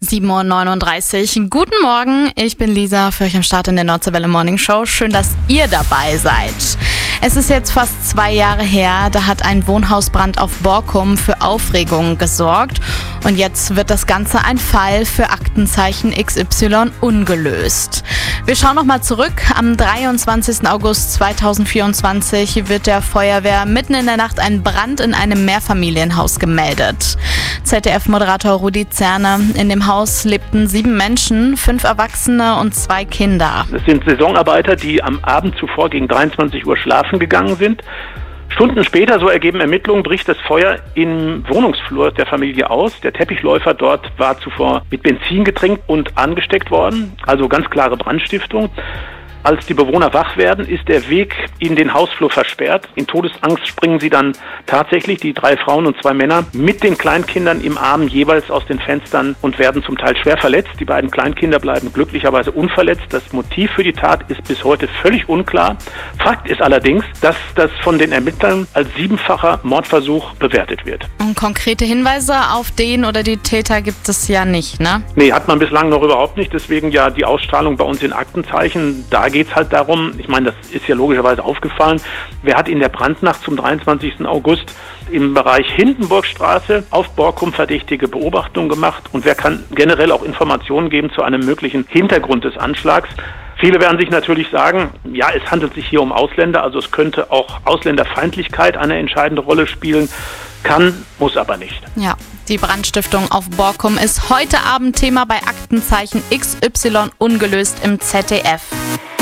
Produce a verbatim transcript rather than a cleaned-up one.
sieben Uhr neununddreißig. Guten Morgen, ich bin Lisa, für euch am Start in der Nordseewelle Morning Show. Schön, dass ihr dabei seid. Es ist jetzt fast zwei Jahre her, da hat ein Wohnhausbrand auf Borkum für Aufregung gesorgt. Und jetzt wird das Ganze ein Fall für Aktenzeichen X Y ungelöst. Wir schauen nochmal zurück. Am dreiundzwanzigsten August zweitausendvierundzwanzig wird der Feuerwehr mitten in der Nacht ein Brand in einem Mehrfamilienhaus gemeldet. Z D F-Moderator Rudi Zerne. In dem Haus lebten sieben Menschen, fünf Erwachsene und zwei Kinder. Es sind Saisonarbeiter, die am Abend zuvor gegen dreiundzwanzig Uhr schlafen gegangen sind. Stunden später, so ergeben Ermittlungen, bricht das Feuer im Wohnungsflur der Familie aus. Der Teppichläufer dort war zuvor mit Benzin getränkt und angesteckt worden, also ganz klare Brandstiftung. Als die Bewohner wach werden, ist der Weg in den Hausflur versperrt. In Todesangst springen sie dann tatsächlich, die drei Frauen und zwei Männer, mit den Kleinkindern im Arm jeweils aus den Fenstern und werden zum Teil schwer verletzt. Die beiden Kleinkinder bleiben glücklicherweise unverletzt. Das Motiv für die Tat ist bis heute völlig unklar. Fakt ist allerdings, dass das von den Ermittlern als siebenfacher Mordversuch bewertet wird. Und konkrete Hinweise auf den oder die Täter gibt es ja nicht, ne? Nee, hat man bislang noch überhaupt nicht. Deswegen ja die Ausstrahlung bei uns in Aktenzeichen. Da geht es halt darum, ich meine, das ist ja logischerweise aufgefallen, wer hat in der Brandnacht zum dreiundzwanzigsten August im Bereich Hindenburgstraße auf Borkum verdächtige Beobachtungen gemacht und wer kann generell auch Informationen geben zu einem möglichen Hintergrund des Anschlags. Viele werden sich natürlich sagen, ja, es handelt sich hier um Ausländer, also es könnte auch Ausländerfeindlichkeit eine entscheidende Rolle spielen, kann, muss aber nicht. Ja, die Brandstiftung auf Borkum ist heute Abend Thema bei Aktenzeichen X Y ungelöst im Z D F.